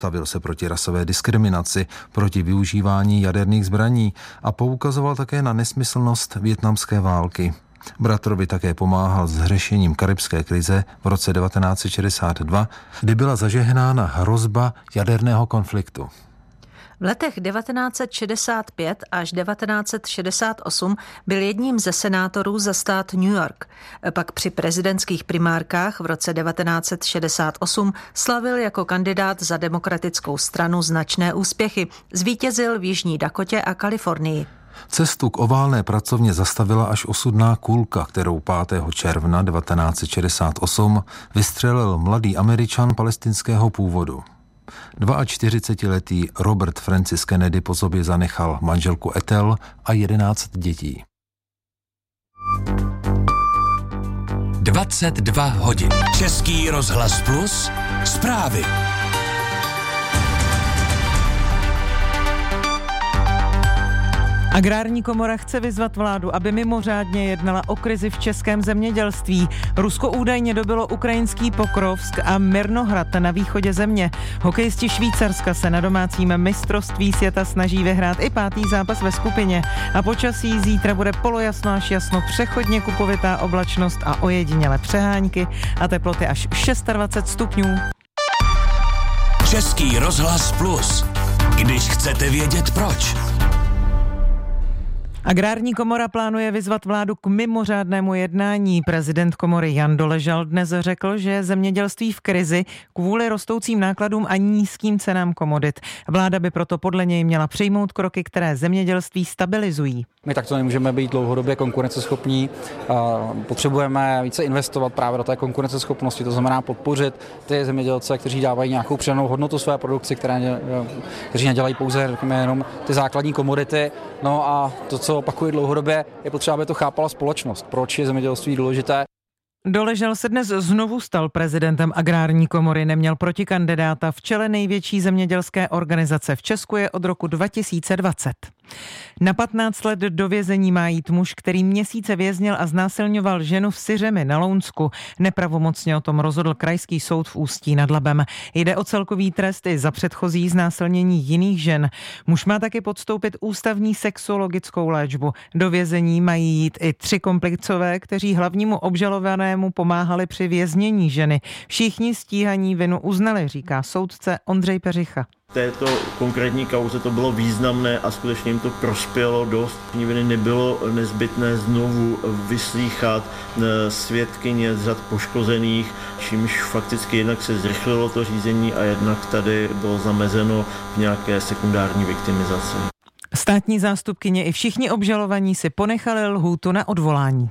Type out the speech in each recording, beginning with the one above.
Stavil se proti rasové diskriminaci, proti využívání jaderných zbraní a poukazoval také na nesmyslnost vietnamské války. Bratrovi také pomáhal s řešením karibské krize v roce 1962, kdy byla zažehnána hrozba jaderného konfliktu. V letech 1965 až 1968 byl jedním ze senátorů za stát New York. Pak při prezidentských primárkách v roce 1968 slavil jako kandidát za demokratickou stranu značné úspěchy. Zvítězil v Jižní Dakotě a Kalifornii. Cestu k oválné pracovně zastavila až osudná kulka, kterou 5. června 1968 vystřelil mladý Američan palestinského původu. 42letý Robert Francis Kennedy po sobě zanechal manželku Ethel a 11 dětí. 22 hodin. Český rozhlas Plus. Zprávy. Agrární komora chce vyzvat vládu, aby mimořádně jednala o krizi v českém zemědělství. Rusko údajně dobylo ukrajinský Pokrovsk a Mirnohrad na východě země. Hokejisti Švýcarska se na domácím mistrovství světa snaží vyhrát i 5. zápas ve skupině. A počasí zítra bude polojasno až jasno, přechodně kupovitá oblačnost a ojedinělé přehánky a teploty až 26 stupňů. Český rozhlas Plus. Když chcete vědět proč. Agrární komora plánuje vyzvat vládu k mimořádnému jednání. Prezident komory Jan Doležal dnes řekl, že je zemědělství v krizi kvůli rostoucím nákladům a nízkým cenám komodit. Vláda by proto podle něj měla přijmout kroky, které zemědělství stabilizují. My takto nemůžeme být dlouhodobě konkurenceschopní. Potřebujeme více investovat právě do té konkurenceschopnosti, to znamená podpořit ty zemědělce, kteří dávají nějakou přidanou hodnotu své produkci, kteří nedělají pouze jenom ty základní komodity. No a to, co opakuji dlouhodobě, je potřeba, aby to chápala společnost. Proč je zemědělství důležité? Doležal se dnes znovu stal prezidentem Agrární komory, neměl protikandidáta. V čele největší zemědělské organizace v Česku je od roku 2020. Na 15 let do vězení má jít muž, který měsíce věznil a znásilňoval ženu v Syřemi na Lounsku. Nepravomocně o tom rozhodl krajský soud v Ústí nad Labem. Jde o celkový trest i za předchozí znásilnění jiných žen. Muž má taky podstoupit ústavní sexuologickou léčbu. Do vězení mají jít i 3 komplicové, kteří hlavnímu obžalovanému pomáhali při věznění ženy. Všichni stíhaní vinu uznali, říká soudce Ondřej Peřicha. V této konkrétní kauze to bylo významné a skutečně jim to prospělo dost. Viny nebylo nezbytné znovu vyslýchat svědkyně z řad poškozených, čímž fakticky jednak se zrychlilo to řízení a jednak tady bylo zamezeno v nějaké sekundární viktimizaci. Státní zástupkyně i všichni obžalovaní si ponechali lhůtu na odvolání.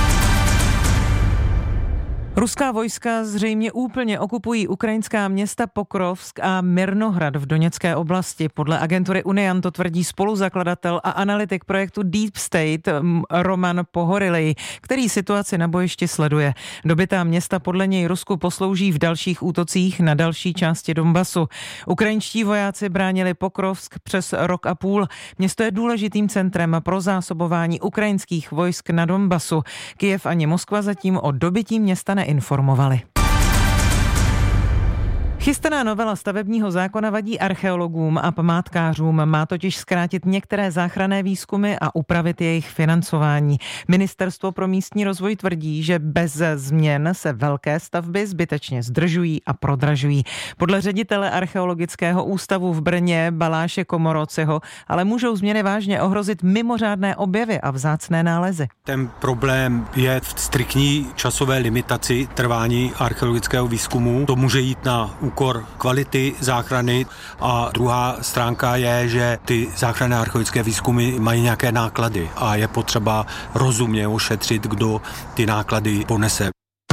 Ruská vojska zřejmě úplně okupují ukrajinská města Pokrovsk a Mirnohrad v Doněcké oblasti. Podle agentury Unian to tvrdí spoluzakladatel a analytik projektu Deep State Roman Pohorilej, který situaci na bojišti sleduje. Dobytá města podle něj Rusku poslouží v dalších útocích na další části Donbasu. Ukrajinští vojáci bránili Pokrovsk přes rok a půl. Město je důležitým centrem pro zásobování ukrajinských vojsk na Donbasu. Kyjev ani Moskva zatím o dobytí města neinformovali. Chystaná novela stavebního zákona vadí archeologům a památkářům. Má totiž zkrátit některé záchranné výzkumy a upravit jejich financování. Ministerstvo pro místní rozvoj tvrdí, že bez změn se velké stavby zbytečně zdržují a prodražují. Podle ředitele Archeologického ústavu v Brně Baláše Komorociho ale můžou změny vážně ohrozit mimořádné objevy a vzácné nálezy. Ten problém je v striktní časové limitaci trvání archeologického výzkumu. To může jít na úkor kvality záchrany a druhá stránka je, že ty záchranné archeologické výzkumy mají nějaké náklady a je potřeba rozumně ošetřit, kdo ty náklady ponese.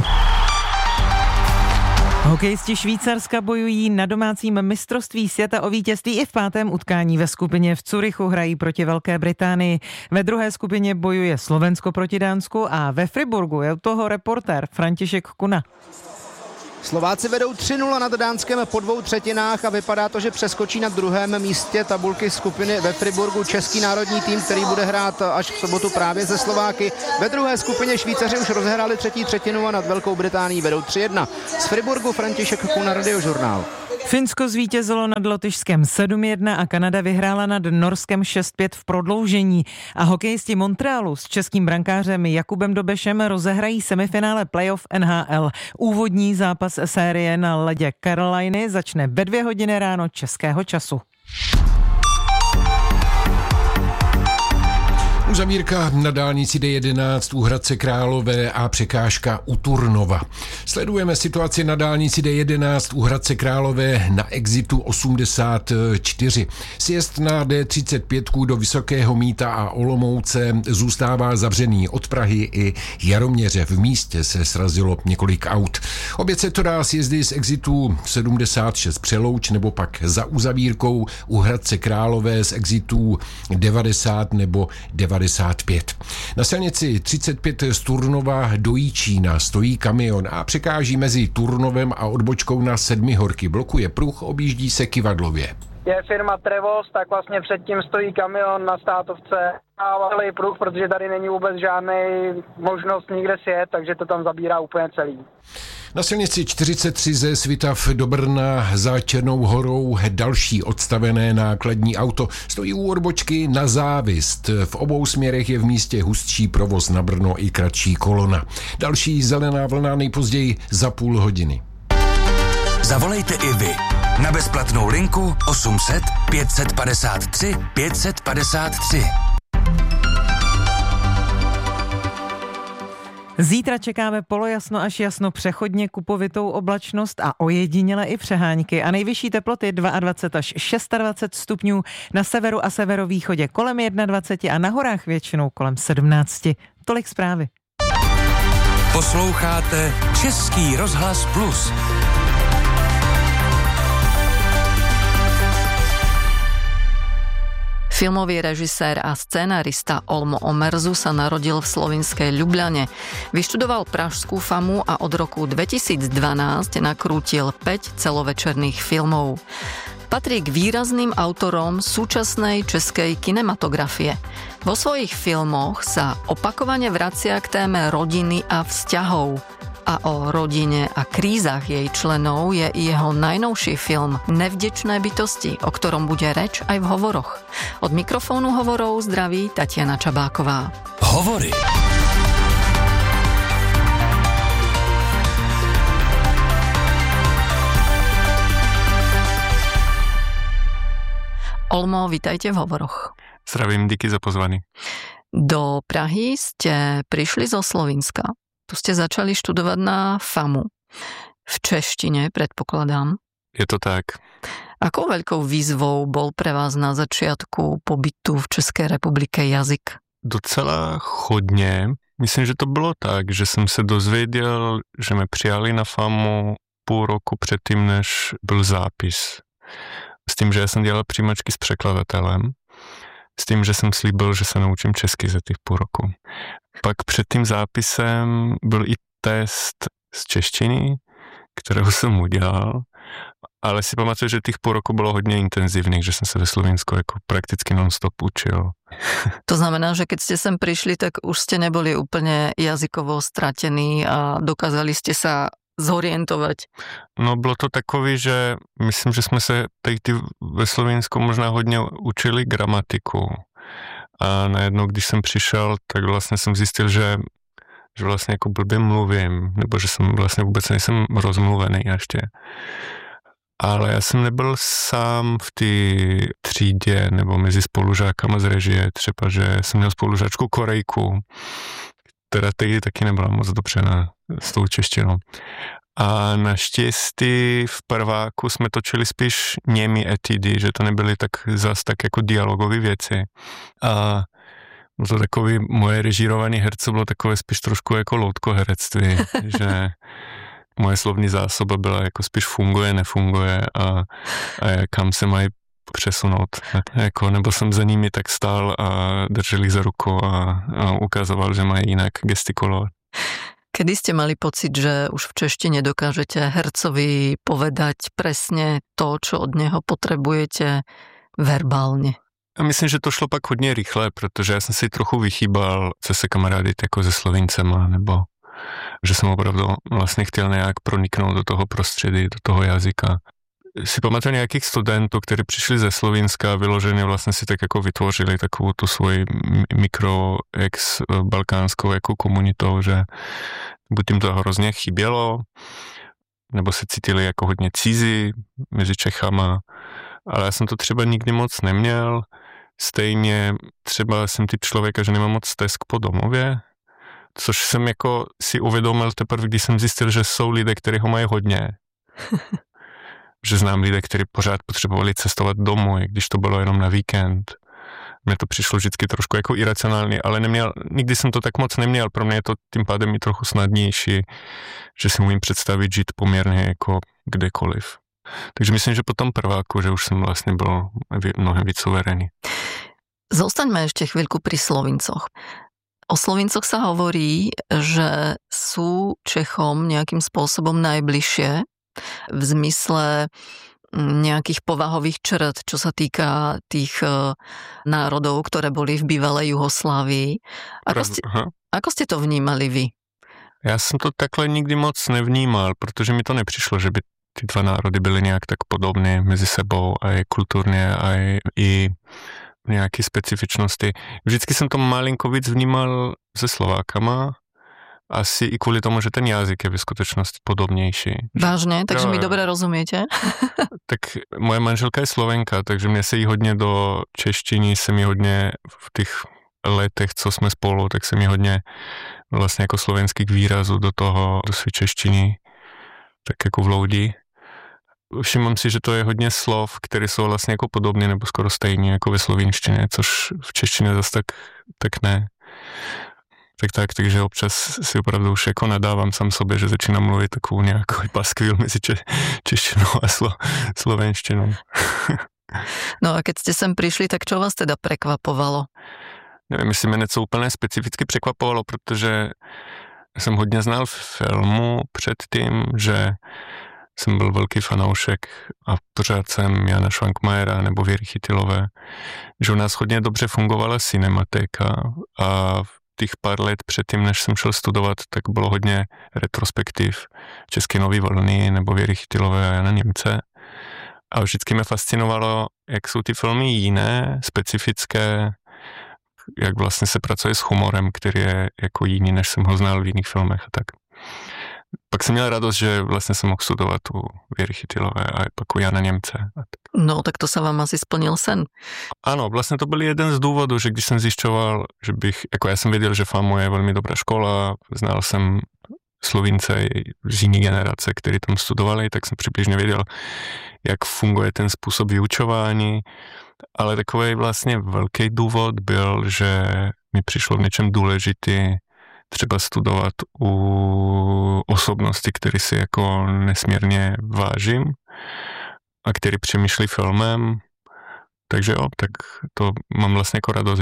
Hokejisti Švýcarska bojují na domácím mistrovství světa o vítězství i v 5. utkání. Ve skupině v Curychu hrají proti Velké Británii. Ve druhé skupině bojuje Slovensko proti Dánsku a ve Friburgu je u toho reportér František Kuna. Slováci vedou 3-0 nad Dánskem po 2 třetinách a vypadá to, že přeskočí na druhém místě tabulky skupiny ve Friburgu český národní tým, který bude hrát až v sobotu právě ze Slováky. Ve druhé skupině Švýcaři už rozehráli 3. třetinu a nad Velkou Británií vedou 3-1. Z Friburgu František Kuna, Radiožurnál. Finsko zvítězilo nad Lotyšskem 7-1 a Kanada vyhrála nad Norskem 6-5 v prodloužení. A hokejisti Montrealu s českým brankářem Jakubem Dobešem rozehrají semifinále playoff NHL. Úvodní zápas série na ledě Caroliny začne ve 2 hodiny ráno českého času. Uzavírka na dálnici D11 u Hradce Králové a překážka u Turnova. Sledujeme situaci na dálnici D11 u Hradce Králové na exitu 84. Sjezd na D35 do Vysokého Mýta a Olomouce zůstává zavřený od Prahy i Jaroměře. V místě se srazilo několik aut. Obět se to dá sjezdy z exitu 76 Přelouč nebo pak za uzavírkou u Hradce Králové z exitů 90 nebo 95. Na silnici 35 z Turnova do Jíčína stojí kamion a překáží mezi Turnovem a odbočkou na Sedmihorky. Blokuje pruh, objíždí se kyvadlově. Je firma Trevos, tak vlastně předtím stojí kamion na Státovce a celý pruh, protože tady není vůbec žádný možnost nikde sjet, takže to tam zabírá úplně celý. Na silnici 43 ze Svitav do Brna za Černou Horou další odstavené nákladní auto stojí u odbočky na závist. V obou směrech je v místě hustší provoz na Brno i kratší kolona. Další zelená vlna nejpozději za půl hodiny. Zavolejte i vy na bezplatnou linku 800 553 553. Zítra čekáme polojasno až jasno, přechodně kupovitou oblačnost a ojediněle i přehánky a nejvyšší teploty 22 až 26 stupňů, na severu a severovýchodě kolem 21 a na horách většinou kolem 17. Tolik zprávy. Posloucháte Český rozhlas Plus. Filmový režisér a scenarista Olmo Omerzu sa narodil v slovinskej Ljubljane. Vyštudoval pražskú FAMU a od roku 2012 nakrútil 5 celovečerných filmov. Patrí k výrazným autorom súčasnej českej kinematografie. Vo svojich filmoch sa opakovane vracia k téme rodiny a vzťahov. A o rodine a krízach jej členov je i jeho najnovší film Nevděčné bytosti, o ktorom bude reč aj v hovoroch. Od mikrofónu hovorov zdraví Tatiana Čabáková. Hovory. Olmo, vitajte v hovoroch. Zdravím, díky za pozvání. Do Prahy ste prišli zo Slovinska. Tu ste začali študovať na FAMU. V češtine, predpokladám. Je to tak. Akou veľkou výzvou bol pre vás na začiatku pobytu v České republike jazyk? Docela hodně. Myslím, že to bylo tak, že jsem se dozvěděl, že mě přijali na FAMU půl roku předtým, než byl zápis. S tím, že já jsem dělal přijímačky s překladatelem. S tím, že jsem slíbil, že se naučím česky za těch půl roku. Pak před tím zápisem byl i test z češtiny, kterého jsem udělal, ale si pamatuju, že těch půl roku bylo hodně intenzivních, že jsem se ve Slovensku jako prakticky non-stop učil. To znamená, že keď ste sem prišli, tak už ste neboli úplne jazykovo stratení a dokázali ste sa zorientovať? No bylo to takový, že myslím, že jsme se tady ve Slovensku možná hodně učili gramatiku. A najednou, když jsem přišel, tak vlastně jsem zjistil, že vlastně jako blbě mluvím, nebo že jsem vlastně vůbec nejsem rozmluvený ještě. Ale já jsem nebyl sám v té třídě nebo mezi spolužákama z režie, třeba, že jsem měl spolužáčku Korejku, která tehdy taky nebyla moc dobře s tou češtinou. A naštěstí v prváku jsme točili spíš němý etidy, že to nebyly tak zas tak jako dialogové věci. A bylo to takový, moje režírované herce bylo takové spíš trošku jako loutkoherectví, že moje slovní zásoba byla jako spíš funguje, nefunguje a kam se mají přesunout. Jako, nebo jsem za nimi tak stál a držel ich za ruku a ukazoval, že mají jinak gestikulovat. Kedy ste mali pocit, že už v češtine dokážete hercovi povedať presne to, čo od neho potrebujete verbálne? A myslím, že to šlo pak hodně rychle, protože já jsem si trochu vychýbal, co se kamarádit jako se Slovincema, nebo že jsem opravdu vlastně chtěl nějak proniknout do toho prostředí, do toho jazyka. si pamatuju nějakých studentů, kteří přišli ze Slovenska a vyloženě vlastně si tak jako vytvořili takovou tu svoji mikro ex-balkánskou jako komunitou, že buď jim to hrozně chybělo, nebo se cítili jako hodně cizí mezi Čechama, ale já jsem to třeba nikdy moc neměl. Stejně třeba jsem typ člověka, že nemám moc stesk po domově, což jsem jako si uvědomil teprve, když jsem zjistil, že jsou lidé, kteří ho mají hodně. Že znám lidé, kteří pořád potřebovali cestovat domů, když to bylo jenom na víkend. Mně to přišlo vždycky trošku jako iracionální, ale nikdy jsem to tak moc neměl. Pro mě je to tím pádem i trochu snadnější, že si umím představit žít poměrně jako kdekoliv. Takže myslím, že po tom prváku, že už jsem vlastně byl mnohem víc suverénny. Zostaňme ešte chvíľku pri Slovincoch. O Slovincoch sa hovorí, že sú Čechom nejakým spôsobom najbližšie v zmysle nejakých povahových črt, čo sa týka tých národov, ktoré boli v bývalej Juhoslávii. Ako ste to vnímali vy? Já jsem to takhle nikdy moc nevnímal, protože mi to nepřišlo, že by ty dva národy byly nějak tak podobné mezi sebou a i kulturně a i nějaké specifičnosti. Vždycky jsem to malinko víc vnímal se Slovákama, asi i kvůli tomu, že ten jazyk je ve skutečnosti podobnější. Vážně? Takže mi dobře rozumíte? Tak moje manželka je Slovenka, takže mě se jí hodně do češtiny, se mi hodně v těch letech, co jsme spolu, tak se mi hodně vlastně jako slovenských výrazů do své češtiny tak jako vloudí. Všimám si, že to je hodně slov, které jsou vlastně jako podobné nebo skoro stejné jako ve slovinštině, což v češtině zase tak ne. Takže občas si opravdu už jako nadávám sám sobě, že začínám mluvit takovou nějakou paskvil mezi češtinou a slovenštinou. No a keď ste sem prišli, tak čo vás teda prekvapovalo? Nevím, jestli mě něco úplně specificky překvapovalo, protože jsem hodně znal filmu předtím, že jsem byl velký fanoušek a pořád jsem Jana Švankmajera nebo Věry Chytilové, že u nás hodně dobře fungovala Cinematéka a v těch pár let předtím, než jsem šel studovat, tak bylo hodně retrospektiv České nový vlny nebo Věry Chytilové a Jana Němce. A vždycky mě fascinovalo, jak jsou ty filmy jiné, specifické, jak vlastně se pracuje s humorem, který je jako jiný, než jsem ho znal v jiných filmech a tak. Pak jsem měl radost, že vlastně jsem mohl studovat u Věry Chytilové a pak u Jana Němce. No, tak to se vám asi splnil sen. Ano, vlastně to byl jeden z důvodů, že když jsem zjišťoval, že jako já jsem věděl, že FAMU je velmi dobrá škola, znal jsem Slovince z jiné generace, kteří tam studovali, tak jsem přibližně věděl, jak funguje ten způsob vyučování, ale takový vlastně velký důvod byl, že mi přišlo v něčem důležitý třeba studovat u osobnosti, které si jako nesmírně vážím a který přemýšlí filmem. Takže jo, tak to mám vlastně jako radost,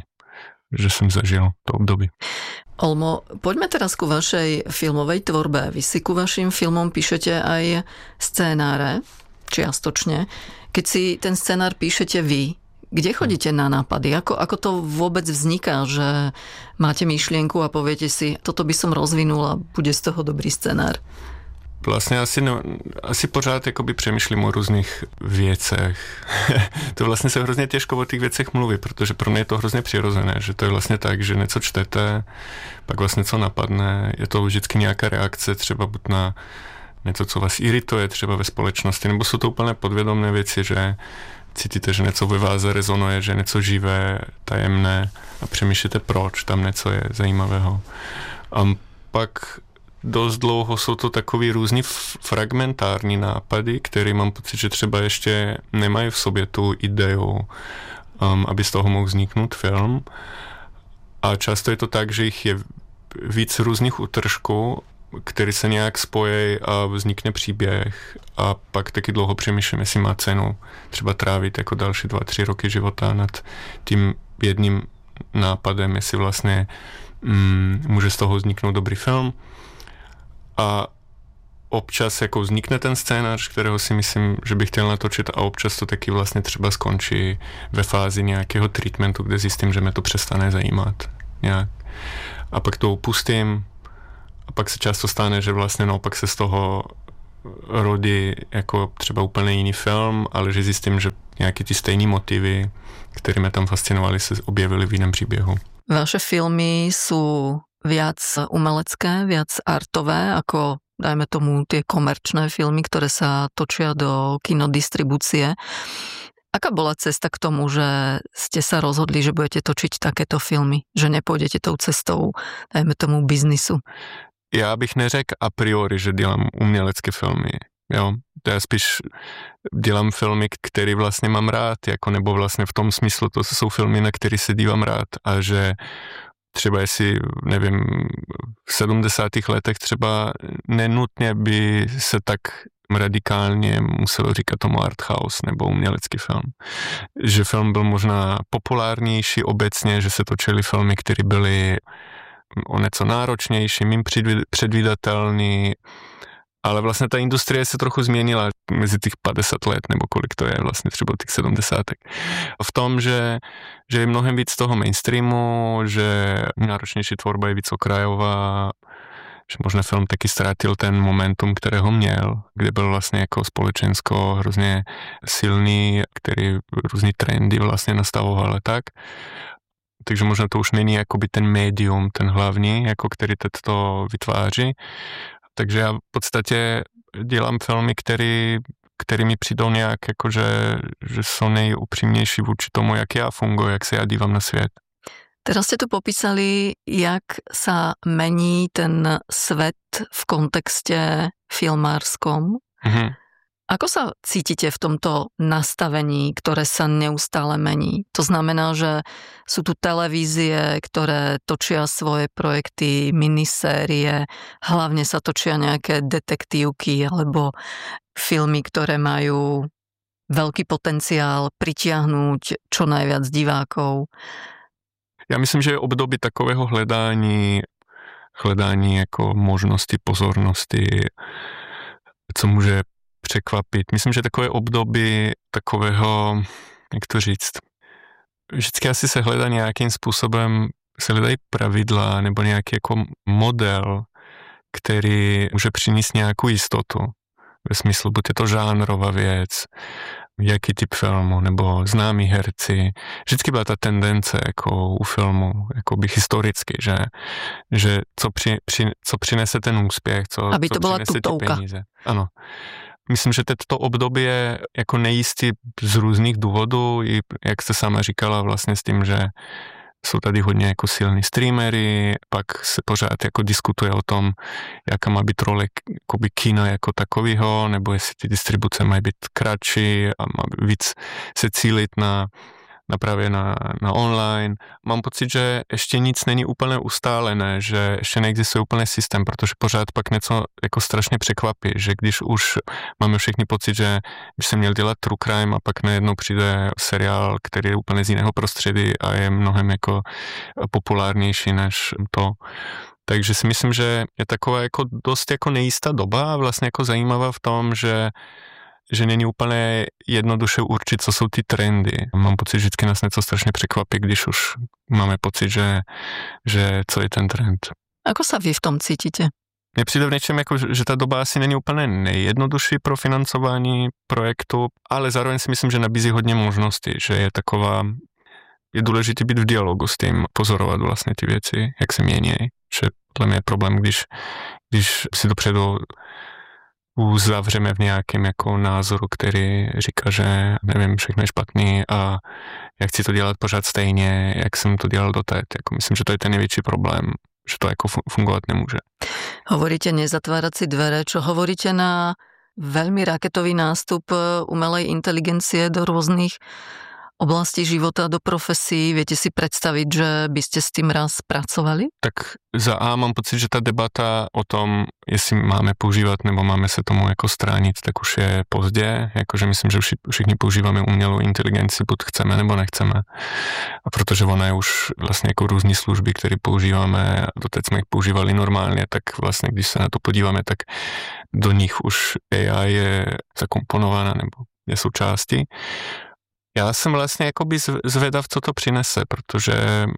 že jsem zažil to období. Olmo, poďme teraz ku vašej filmovej tvorbe. Vy si ku vašim filmom píšete aj scénáre, čiastočne. Keď si ten scénár píšete vy, kde chodíte na nápady? Ako to vôbec vzniká, že máte myšlienku a poviete si, toto by som rozvinul a bude z toho dobrý scénár? Vlastně asi pořád jakoby přemýšlím o různých věcech. To vlastně se hrozně těžko o těch věcech mluví, protože pro mě je to hrozně přirozené, že to je vlastně tak, že něco čtete, pak vlastně něco napadne, je to vždycky nějaká reakce, třeba buď na něco, co vás irituje třeba ve společnosti, nebo jsou to úplně podvědomné věci, že cítíte, že něco ve vás rezonuje, že něco živé, tajemné a přemýšlíte, proč tam něco je zajímavého. A pak dost dlouho jsou to takový různý fragmentární nápady, které mám pocit, že třeba ještě nemají v sobě tu ideu, aby z toho mohl vzniknout film. A často je to tak, že jich je víc různých útržků, které se nějak spojí a vznikne příběh a pak taky dlouho přemýšlím, jestli má cenu třeba trávit jako další 2-3 roky života nad tím jedním nápadem, jestli vlastně může z toho vzniknout dobrý film. A občas jako vznikne ten scénář, kterého si myslím, že bych chtěl natočit a občas to taky vlastně třeba skončí ve fázi nějakého treatmentu, kde zjistím, že mě to přestane zajímat nějak. A pak to opustím a pak se často stane, že vlastně naopak se z toho rodí jako třeba úplně jiný film, ale že zjistím, že nějaké ty stejné motivy, které mě tam fascinovaly, se objevily v jiném příběhu. Vaše filmy sú viac umelecké, viac artové, ako dajme tomu tie komerčné filmy, ktoré sa točia do kinodistribúcie. Aká bola cesta k tomu, že ste sa rozhodli, že budete točiť takéto filmy? Že nepôjdete tou cestou, dajme tomu, biznisu? Já bych neřekl a priori, že dělám umělecké filmy. Jo? Já spíš dělám filmy, které vlastně mám rád, jako nebo vlastně v tom smyslu, to jsou filmy, na které se dívám rád a že třeba jestli, nevím, v 70. letech třeba nenutně by se tak radikálně muselo říkat tomu art house nebo umělecký film. Že film byl možná populárnější obecně, že se točily filmy, které byly o něco náročnější, méně předvídatelný, ale vlastně ta industrie se trochu změnila mezi těch 50 let, nebo kolik to je vlastně třeba těch 70. V tom, že je mnohem víc toho mainstreamu, že náročnější tvorba je víc okrajová, že možná film taky ztratil ten momentum, kterého měl, kde byl vlastně jako společensko hrozně silný, který různý trendy vlastně nastavoval a tak. Takže možná to už není jakoby ten médium, ten hlavní, jako který to vytváří. Takže já v podstatě dělám filmy, který mi přijdou nějak, jakože, že jsou nejupřímnější vůči tomu, jak já funguji, jak se já dívám na svět. Teraz ste tu popísali, jak sa mení ten svet v kontexte filmárskom. Mhm. Ako sa cítite v tomto nastavení, ktoré sa neustále mení? To znamená, že sú tu televízie, ktoré točia svoje projekty, minisérie, hlavne sa točia nejaké detektívky alebo filmy, ktoré majú veľký potenciál pritiahnuť čo najviac divákov. Já myslím, že je období takového hledání jako možnosti, pozornosti, co může překvapit. Myslím, že takové období takového, jak to říct, vždycky asi se hledá nějakým způsobem, se hledají pravidla nebo nějaký jako model, který může přinést nějakou jistotu. Ve smyslu, buď je to žánrová věc, jaký typ filmu, nebo známí herci. Vždycky byla ta tendence jako u filmu, jako by historicky, že co přinese ten úspěch, co přinese ty peníze. Ano. Myslím, že toto období je jako nejistý z různých důvodů, i jak jste sama říkala vlastně s tím, že jsou tady hodně jako silní streamery, pak se pořád jako diskutuje o tom, jaká má být role jakoby kina jako takového, nebo jestli ty distribuce mají být kratší a má víc se cílit právě na online. Mám pocit, že ještě nic není úplně ustálené, že ještě neexistuje úplný systém, protože pořád pak něco jako strašně překvapí, že když už máme všichni pocit, že by se měl dělat true crime a pak najednou přijde seriál, který je úplně z jiného prostředí a je mnohem jako populárnější než to. Takže si myslím, že je taková jako dost jako nejistá doba a vlastně jako zajímavá v tom, že není úplně jednoduše určit, co jsou ty trendy. Mám pocit, že vždycky nás něco strašně překvapí, když už máme pocit, že co je ten trend. Ako sa vy v tom cítite? Mně přijde v něčem, jako, že ta doba asi není úplně nejjednodušší pro financování projektu, ale zároveň si myslím, že nabízí hodně možností, že je taková, je důležité být v dialogu s tím, pozorovat vlastně ty věci, jak se mění. Že podle mě je problém, když si dopředu uzavřeme v nějakém jako názoru, který říká, že nevím, všechno je špatný a jak chci to dělat pořád stejně, jak jsem to dělal doteď. Jako myslím, že to je ten největší problém, že to jako fungovat nemůže. Hovoríte nezatvárať si dvere, čo hovoríte na veľmi raketový nástup umelej inteligencie do rôznych oblasti života, do profesí. Viete si predstaviť, že by ste s tým raz pracovali? Tak za A mám pocit, že ta debata o tom, jestli máme používat nebo máme se tomu jako stránit, tak už je pozdě. Jakože myslím, že všichni používáme umělou inteligenci, buď chceme nebo nechceme. A protože ona je už vlastně jako různý služby, které používáme, a doteď jsme jich používali normálně, tak vlastně když se na to podíváme, tak do nich už AI je zakomponována nebo je součástí. Já jsem vlastně jakoby zvědav, co to přinese, protože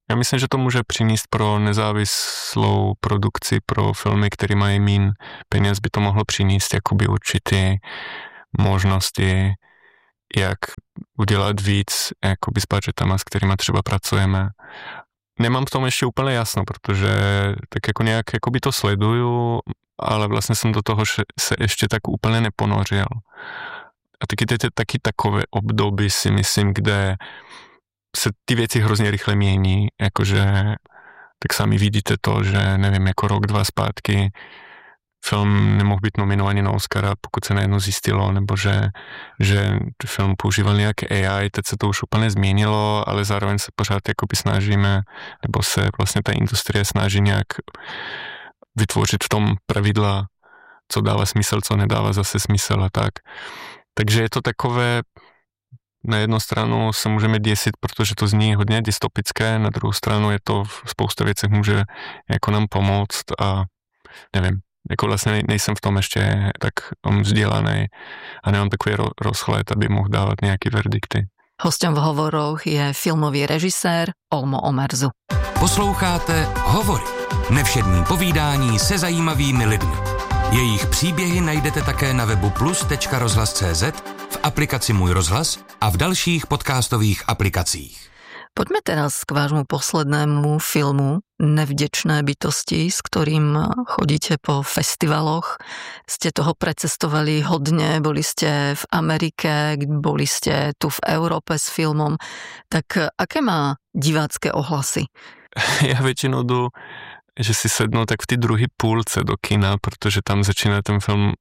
Já myslím, že to může přinést pro nezávislou produkci, pro filmy, které mají míň peněz, by to mohlo přinést jakoby určitý možnosti, jak udělat víc jakoby s budgetama, s kterýma třeba pracujeme. Nemám v tom ještě úplně jasno, protože tak jako nějak jakoby to sleduju, ale vlastně jsem do toho se ještě tak úplně neponořil. A taky takové období si myslím, kde se ty věci hrozně rychle mění, jakože tak sami vidíte to, že nevím, jako rok, 2 zpátky film nemohl být nominovaný na Oscara, pokud se najednou zjistilo, nebo že film používal nějaké AI, teď se to už úplně změnilo, ale zároveň se pořád jakoby snažíme, nebo se vlastně ta industrie snaží nějak vytvořit v tom pravidla, co dává smysl, co nedává zase smysl a tak. Takže je to takové, na jednu stranu se můžeme děsit, protože to zní hodně dystopické, na druhou stranu je to v spousta věcech může jako nám pomoct a nevím, jako vlastně nejsem v tom ještě tak vzdělaný a nemám takový rozhled, aby mohl dávat nějaké verdikty. Hosťom v hovoroch je filmový režisér Olmo Omerzu. Posloucháte Hovory. Nevšední povídání se zajímavými lidmi. Jejich příběhy najdete také na webu plus.rozhlas.cz, v aplikaci Můj rozhlas a v dalších podcastových aplikacích. Poďme teraz k vášmu poslednému filmu Nevděčné bytosti, s ktorým chodíte po festivaloch. Ste toho precestovali hodne, boli ste v Amerike, boli ste tu v Európe s filmom. Tak aké má divácké ohlasy? Já většinou jdu, že si sednu tak v té druhé půlce do kina, protože tam začíná ten film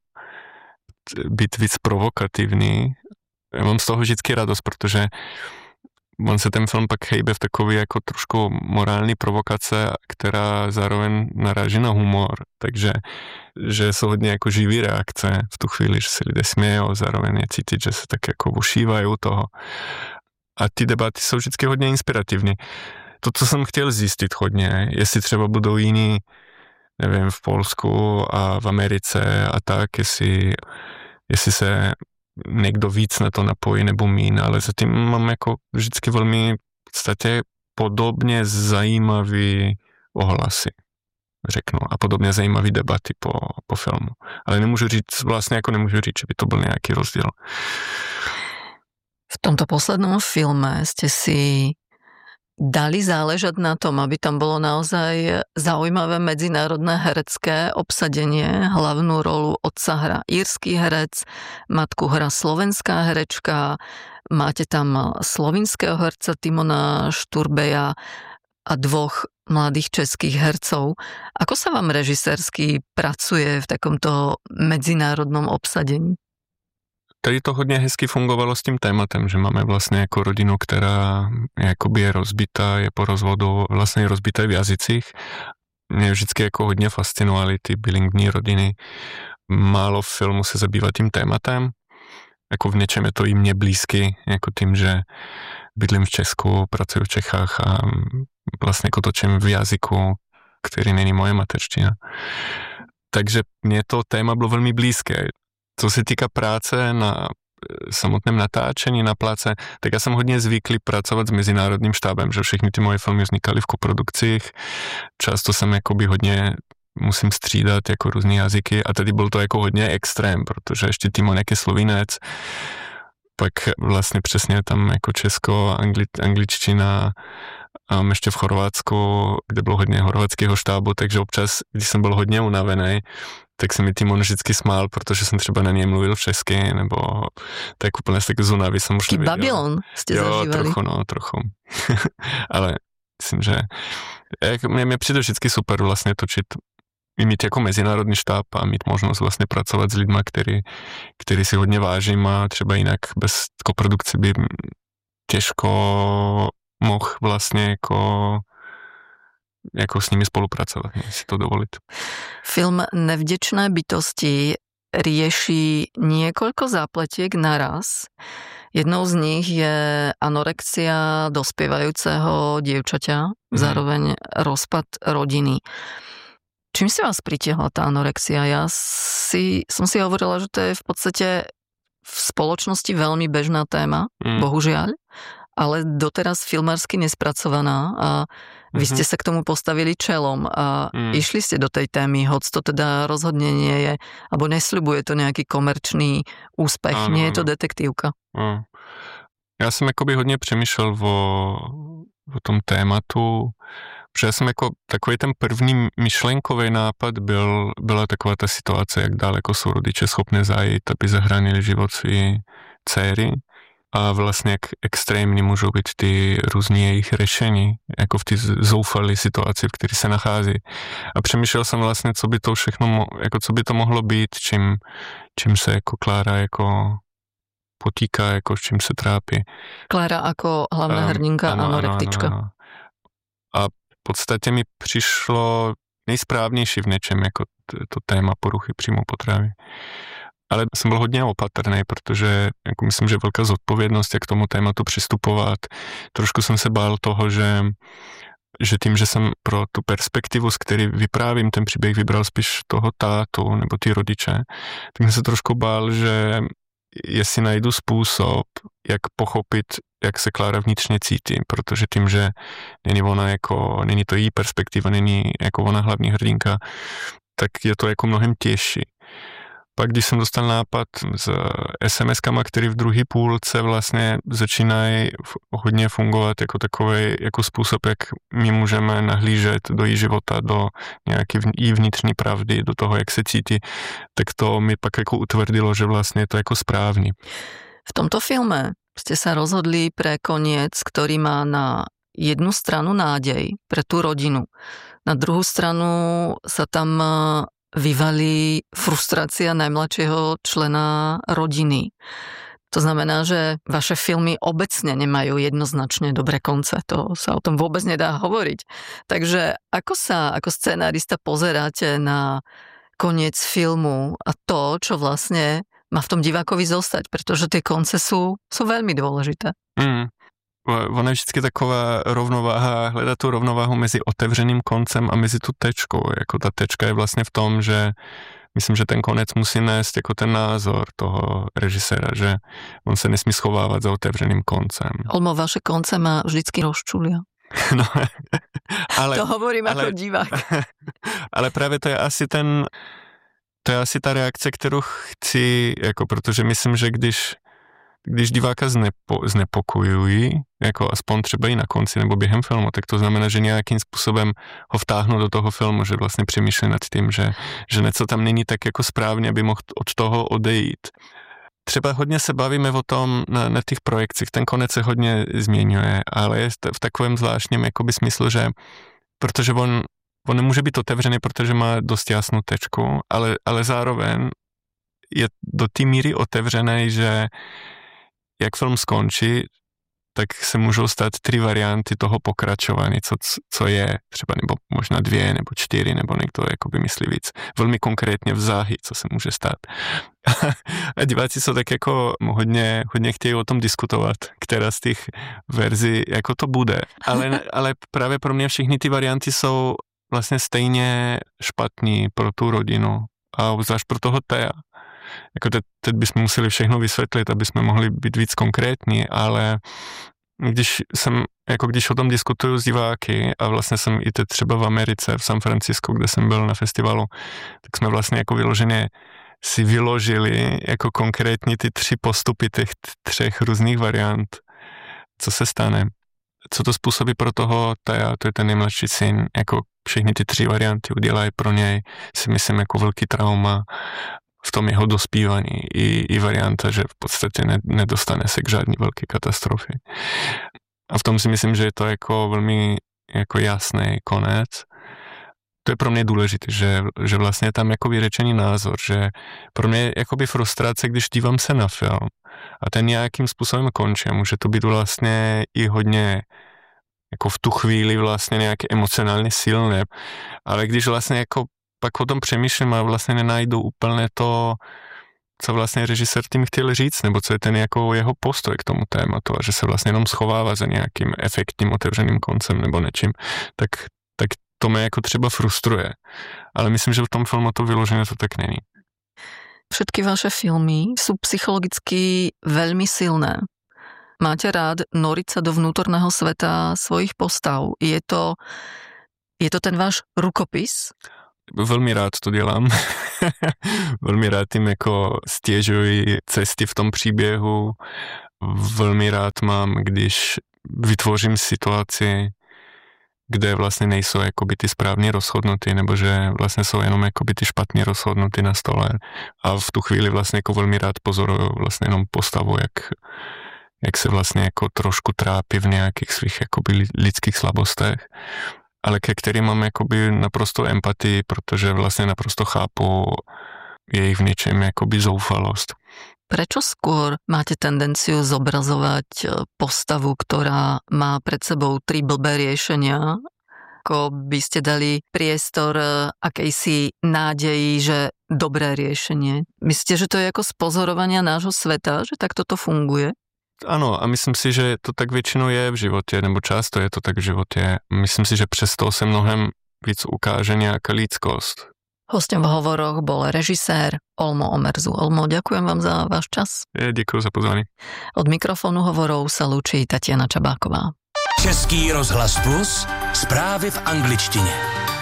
být víc provokativní. Já mám z toho vždycky radost, protože on se ten film pak hejbe v takový jako trošku morální provokace, která zároveň naráží na humor, takže že jsou hodně jako živý reakce v tu chvíli, že se lidé smějou, zároveň je cítit, že se tak jako ušívají toho. A ty debaty jsou vždycky hodně inspirativní. To, co jsem chtěl zjistit hodně, jestli třeba budou jiní, nevím, v Polsku a v Americe a tak, jestli se někdo víc na to napojí nebo míň, ale zatím mám jako vždycky velmi v podstatě podobně zajímavý ohlasy, řeknu, a podobně zajímavý debaty po filmu. Ale nemůžu říct, že by to byl nějaký rozdíl. V tomto poslednom filme ste si dali záležať na tom, aby tam bolo naozaj zaujímavé medzinárodné herecké obsadenie. Hlavnú rolu otca hrá írsky herec, matku hrá slovenská herečka, máte tam slovinského herca Timona Šturbeja a 2 mladých českých hercov. Ako sa vám režisérsky pracuje v takomto medzinárodnom obsadení? Tady to hodně hezky fungovalo s tím tématem, že máme vlastně jako rodinu, která jakoby je rozbitá, je po rozvodu, vlastně je rozbitá v jazycích. Mě vždycky jako hodně fascinovaly ty bilingvní rodiny. Málo filmu se zabývá tím tématem. Jako v něčem je to i mně blízky, jako tím, že bydlím v Česku, pracuji v Čechách a vlastně jako točím v jazyku, který není moje mateřština. Takže mě to téma bylo velmi blízké. Co se týká práce na samotném natáčení na place, tak já jsem hodně zvyklý pracovat s mezinárodním štábem, že všechny ty moje filmy vznikaly v koprodukcích. Často jsem jakoby hodně musím střídat jako různý jazyky a tady byl to jako hodně extrém, protože ještě Timonek je Slovinec, pak vlastně přesně tam jako Česko, angličtina, a ještě v Chorvatsku, kde bylo hodně chorvatského štábu, takže občas, když jsem byl hodně unavený, tak se mi Timon vždycky smál, protože jsem třeba na něj mluvil v česky, nebo tak úplně z tak z únavy jsem už nevěděl. Babylon jste zažívali. Trochu. Ale myslím, že mě přijde vždycky super vlastně točit, mít jako mezinárodní štáb a mít možnost vlastně pracovat s lidma, který si hodně vážím a třeba jinak bez koprodukce by těžko mohl vlastně jako s nimi spolupracovat, si to dovolit. Film Nevděčné bytosti rieši niekoľko zápletiek naraz. Jednou z nich je anorexia dospievajúceho dievčaťa, zároveň rozpad rodiny. Čím si vás pritiahla tá anorexia? Som si hovorila, že to je v podstate v spoločnosti veľmi bežná téma, bohužiaľ, ale doteraz filmársky nespracovaná a Vy ste sa k tomu postavili čelom a išli ste do tej témy, hoď to teda rozhodne nie je, alebo nesľubuje to nejaký komerčný úspech, nie je to detektívka. Já jsem jakoby hodně přemýšlel o tom tématu, protože já jsem jako takový ten první myšlenkový nápad byla taková ta situace, jak daleko jsou rodiče schopné zajít, aby zachránili život své dcery a vlastně jak extrémní můžou být ty různé jejich řešení, jako v té zoufalé situaci, v které se nachází. A přemýšlel jsem vlastně, co by to všechno, jako co by to mohlo být, čím se jako Klára jako potýká, jako s čím se trápí. Klára ako hlavná hrdinka, anorektička. Ano. A v podstatě mi přišlo nejsprávnější v něčem, jako to téma poruchy příjmu potravy. Ale jsem byl hodně opatrný, protože jako myslím, že velká zodpovědnost, jak k tomu tématu přistupovat. Trošku jsem se bál toho, že tím, že jsem pro tu perspektivu, z který vyprávím ten příběh, vybral spíš toho tátu nebo ty rodiče, tak jsem se trošku bál, že jestli najdu způsob, jak pochopit, jak se Klára vnitřně cítí, protože tím, že není to její perspektiva, není jako ona hlavní hrdinka, tak je to jako mnohem těžší. Pak, když jsem dostal nápad s SMS-kama, který v druhé půlce vlastně začínají hodně fungovat jako takový jako způsob, jak my můžeme nahlížet do její života, do nějaké její vnitřní pravdy, do toho, jak se cítí, tak to mi pak jako utvrdilo, že vlastně je to jako správný. V tomto filme ste sa rozhodli pre koniec, ktorý má na jednu stranu nádej pre tú rodinu. Na druhú stranu sa tam vyvalí frustrácia najmladšieho člena rodiny. To znamená, že vaše filmy obecne nemajú jednoznačne dobré konce. To sa o tom vôbec nedá hovoriť. Takže ako sa ako scenárista pozeráte na koniec filmu a to, čo vlastne má v tom divákovi zostať, pretože tie konce sú veľmi dôležité. Ona je vždycky taková rovnováha, hledat tu rovnováhu mezi otevřeným koncem a mezi tu tečkou. Jako ta tečka je vlastně v tom, že myslím, že ten konec musí nést jako ten názor toho režiséra, že on se nesmí schovávat za otevřeným koncem. Olmo, vaše konce ma vždycky rozčulia. No, ale, to hovorím ako divák. Ale právě to je asi ta reakce, kterou chci, jako protože myslím, že když diváka znepokojují, jako aspoň třeba i na konci nebo během filmu, tak to znamená, že nějakým způsobem ho vtáhnu do toho filmu, že vlastně přemýšlí nad tím, že něco tam není tak jako správně, aby mohl od toho odejít. Třeba hodně se bavíme o tom na těch projekcích, ten konec se hodně změňuje, ale je v takovém zvláštním jakoby smyslu, že protože on nemůže být otevřený, protože má dost jasnou tečku, ale zároveň je do té míry otevřený, že jak film skončí, tak se můžou stát 3 varianty toho pokračování, co je třeba nebo možná 2 nebo 4, nebo někdo jako myslí víc. Velmi konkrétně v záhy, co se může stát. A diváci jsou tak jako hodně chtějí o tom diskutovat, která z těch verzí jako to bude. Ale právě pro mě všechny ty varianty jsou vlastně stejně špatný pro tu rodinu a obzvlášť pro toho Thea. Jako teď bychom museli všechno vysvětlit, aby jsme mohli být víc konkrétní, ale když o tom diskutuju s diváky a vlastně jsem i teď třeba v Americe, v San Francisco, kde jsem byl na festivalu, tak jsme vlastně jako vyloženě si vyložili jako konkrétně ty 3 postupy těch 3 různých variant, co se stane, co to způsobí pro toho Thea, to je ten nejmladší syn, jako všechny ty 3 varianty udělají pro něj, si myslím, jako velký trauma v tom jeho dospívání i varianta, že v podstatě nedostane se k žádný velké katastrofy. A v tom si myslím, že je to jako velmi jako jasný konec. To je pro mě důležité, že vlastně je tam jako vyřečený názor, že pro mě je jakoby frustrace, když dívám se na film a ten nějakým způsobem končí. Může to být vlastně i hodně jako v tu chvíli vlastně nějaké emocionálně silné, ale když vlastně jako pak o tom přemýšlím a vlastně nenajdu úplně to, co vlastně režisér tím chtěl říct, nebo co je ten jako jeho postoj k tomu tématu a že se vlastně jenom schovává za nějakým efektním otevřeným koncem nebo něčím, tak to mě jako třeba frustruje. Ale myslím, že v tom filmu to vyloženě to tak není. Všetky vaše filmy sú psychologicky veľmi silné. Máte rád noriť sa do vnútorného sveta svojich postav? Je to ten váš rukopis? Velmi rád to dělám. Velmi rád jim jako stěžuji cesty v tom příběhu. Velmi rád mám, když vytvořím situaci, kde vlastně nejsou jakoby ty správně rozhodnuty, nebo že vlastně jsou jenom jakoby ty špatně rozhodnuty na stole. A v tu chvíli vlastně jako velmi rád pozoruju vlastně jenom postavu, jak se vlastně jako trošku trápí v nějakých svých jakoby lidských slabostech, ale ke kterým mám jakoby naprosto empatii, protože vlastně naprosto chápu jejich v něčem jakoby zoufalost. Prečo skôr máte tendenciu zobrazovať postavu, ktorá má pred sebou 3 blbé riešenia, ako by ste dali priestor akejsi nádeji, že dobré riešenie? Myslíte, že to je ako z pozorovania nášho sveta, že takto to funguje? Ano, a myslím si, že to tak většinou je v životě, nebo často je to tak v životě. Myslím si, že přesto se mnohem víc ukáže nějaká lidskost. Hostem v hovoroch bol režisér Olmo Omerzu. Olmo, ďakujem vám za váš čas. Děkuji za pozvání. Od mikrofonu hovorov sa lúči Tatiana Čabáková. Český rozhlas Plus, zprávy v angličtině.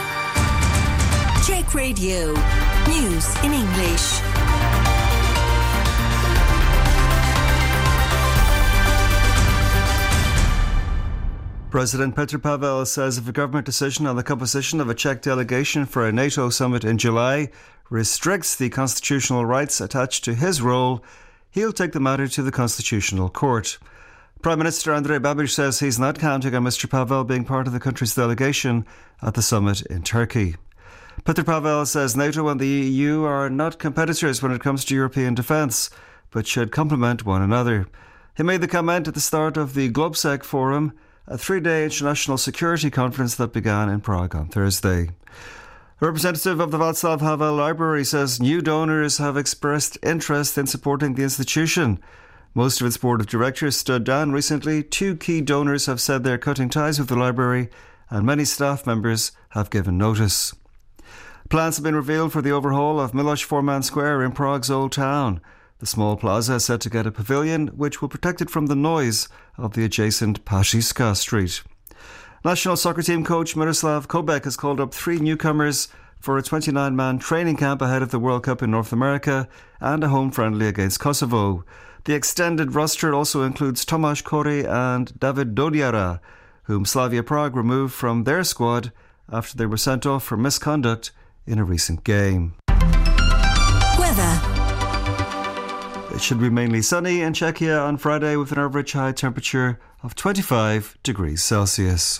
Czech Radio, news in English. President Petr Pavel says if a government decision on the composition of a Czech delegation for a NATO summit in July restricts the constitutional rights attached to his role, he'll take the matter to the Constitutional Court. Prime Minister Andrej Babiš says he's not counting on Mr. Pavel being part of the country's delegation at the summit in Turkey. Petr Pavel says NATO and the EU are not competitors when it comes to European defence, but should complement one another. He made the comment at the start of the Globsec Forum, a 3-day international security conference that began in Prague on Thursday. A representative of the Václav Havel Library says new donors have expressed interest in supporting the institution. Most of its board of directors stood down recently. 2 key donors have said they're cutting ties with the library, and many staff members have given notice. Plans have been revealed for the overhaul of Miloš Forman Square in Prague's Old Town. The small plaza is set to get a pavilion which will protect it from the noise of the adjacent Pařížská Street. National soccer team coach Miroslav Kobek has called up 3 newcomers for a 29-man training camp ahead of the World Cup in North America and a home friendly against Kosovo. The extended roster also includes Tomáš Kori and David Dodiara, whom Slavia Prague removed from their squad after they were sent off for misconduct in a recent game. Weather. It should be mainly sunny in Czechia on Friday with an average high temperature of 25 degrees Celsius.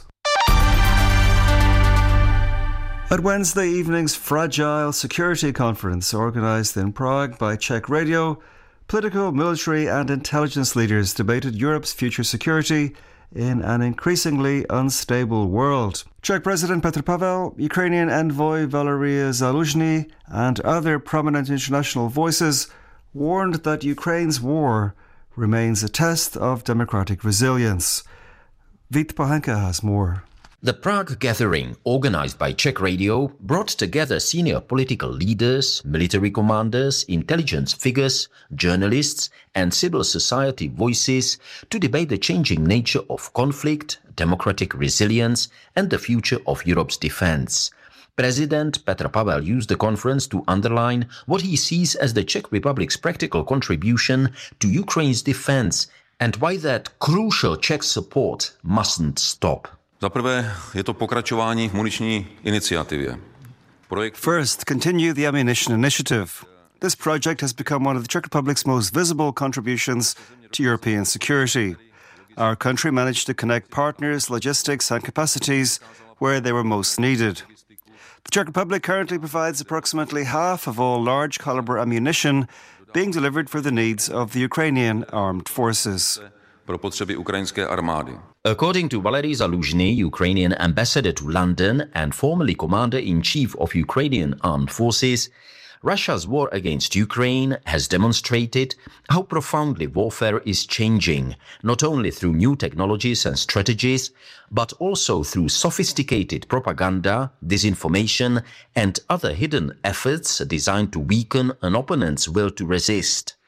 At Wednesday evening's Fragile Security Conference, organised in Prague by Czech Radio, political, military and intelligence leaders debated Europe's future security in an increasingly unstable world. Czech President Petr Pavel, Ukrainian envoy Valery Zaluzhny and other prominent international voices warned that Ukraine's war remains a test of democratic resilience. Vít Pohanka has more. The Prague gathering, organized by Czech Radio, brought together senior political leaders, military commanders, intelligence figures, journalists, and civil society voices to debate the changing nature of conflict, democratic resilience, and the future of Europe's defense. President Petr Pavel used the conference to underline what he sees as the Czech Republic's practical contribution to Ukraine's defense and why that crucial Czech support mustn't stop. Za prvé je to pokračování v muniční iniciativě. First, continue the ammunition initiative. This project has become one of the Czech Republic's most visible contributions to European security. Our country managed to connect partners, logistics and capacities where they were most needed. The Czech Republic currently provides approximately half of all large caliber ammunition being delivered for the needs of the Ukrainian armed forces. Pro potřeby ukrajinské armády. According to Valery Zaluzhny, Ukrainian ambassador to London and formerly commander-in-chief of Ukrainian armed forces, Russia's war against Ukraine has demonstrated how profoundly warfare is changing, not only through new technologies and strategies, but also through sophisticated propaganda, disinformation, and other hidden efforts designed to weaken an opponent's will to resist.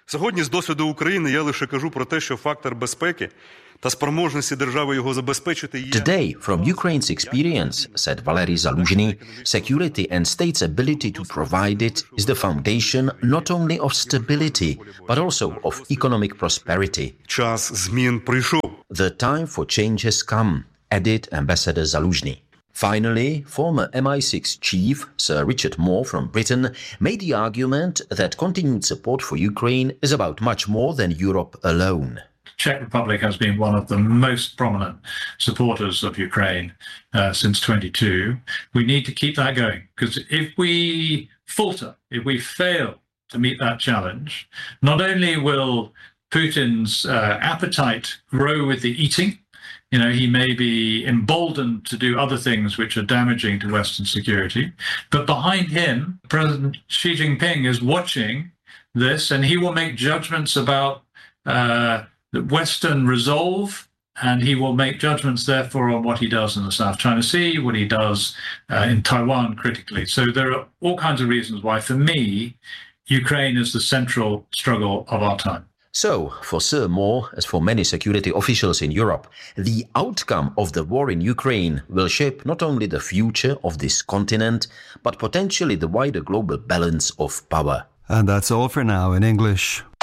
Сьогодні з досвіду України я лише кажу про те, що фактор безпеки та спроможності держави його забезпечити є. Today, from Ukraine's experience, said Valery Zaluzhny, security and state's ability to provide it is the foundation not only of stability, but also of economic prosperity. Час змін прийшов. The time for change has come, added Ambassador Zaluzhny. Finally, former MI6 chief Sir Richard Moore from Britain made the argument that continued support for Ukraine is about much more than Europe alone. Czech Republic has been one of the most prominent supporters of Ukraine since 22. We need to keep that going, because if we falter, if we fail to meet that challenge, not only will Putin's appetite grow with the eating, he may be emboldened to do other things which are damaging to Western security, but behind him, President Xi Jinping is watching this, and he will make judgments about the Western resolve, and he will make judgments, therefore, on what he does in the South China Sea, what he does in Taiwan critically. So there are all kinds of reasons why, for me, Ukraine is the central struggle of our time. So, for Sir Moore, as for many security officials in Europe, the outcome of the war in Ukraine will shape not only the future of this continent, but potentially the wider global balance of power. And that's all for now in English.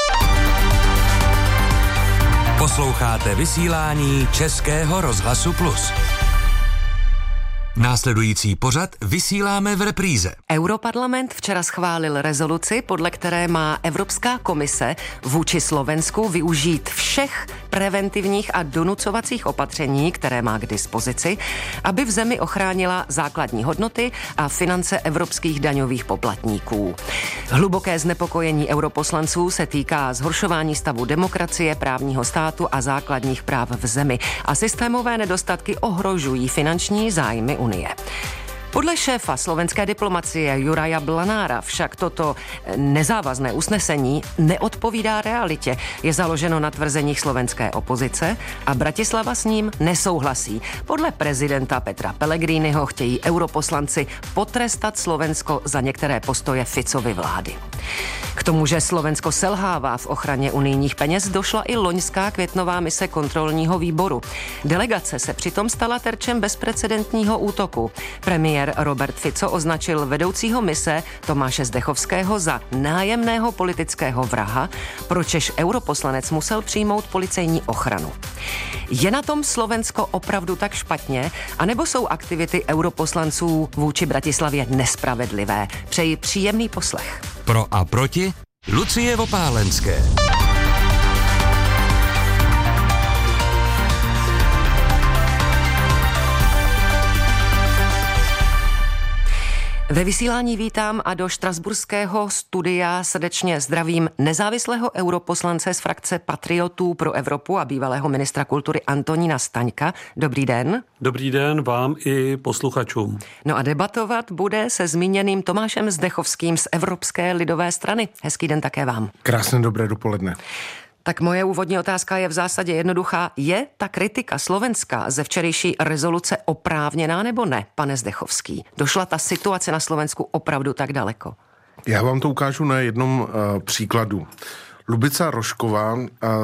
Posloucháte vysílání Českého rozhlasu Plus. Následující pořad vysíláme v repríze. Europarlament včera schválil rezoluci, podle které má Evropská komise vůči Slovensku využít všech preventivních a donucovacích opatření, které má k dispozici, aby v zemi ochránila základní hodnoty a finance evropských daňových poplatníků. Hluboké znepokojení europoslanců se týká zhoršování stavu demokracie, právního státu a základních práv v zemi a systémové nedostatky ohrožují finanční zájmy Unie. Podle šéfa slovenské diplomacie Juraja Blanára však toto nezávazné usnesení neodpovídá realitě. Je založeno na tvrzeních slovenské opozice a Bratislava s ním nesouhlasí. Podle prezidenta Petra Pellegriniho chtějí europoslanci potrestat Slovensko za některé postoje Ficovy vlády. K tomu, že Slovensko selhává v ochraně unijních peněz, došla i loňská květnová mise kontrolního výboru. Delegace se přitom stala terčem bezprecedentního útoku. Premiér Robert Fico označil vedoucího mise Tomáše Zdechovského za nájemného politického vraha, pročež europoslanec musel přijmout policejní ochranu. Je na tom Slovensko opravdu tak špatně, anebo jsou aktivity europoslanců vůči Bratislavě nespravedlivé? Přeji příjemný poslech. Pro a proti Lucie Vopálenské. Ve vysílání vítám a do štrasburského studia srdečně zdravím nezávislého europoslance z frakce Patriotů pro Evropu a bývalého ministra kultury Antonína Staňka. Dobrý den. Dobrý den vám i posluchačům. No a debatovat bude se zmíněným Tomášem Zdechovským z Evropské lidové strany. Hezký den také vám. Krásné dobré dopoledne. Tak moje úvodní otázka je v zásadě jednoduchá. Je ta kritika Slovenska ze včerejší rezoluce oprávněná nebo ne, pane Zdechovský? Došla ta situace na Slovensku opravdu tak daleko? Já vám to ukážu na jednom příkladu. Lubica Rošková,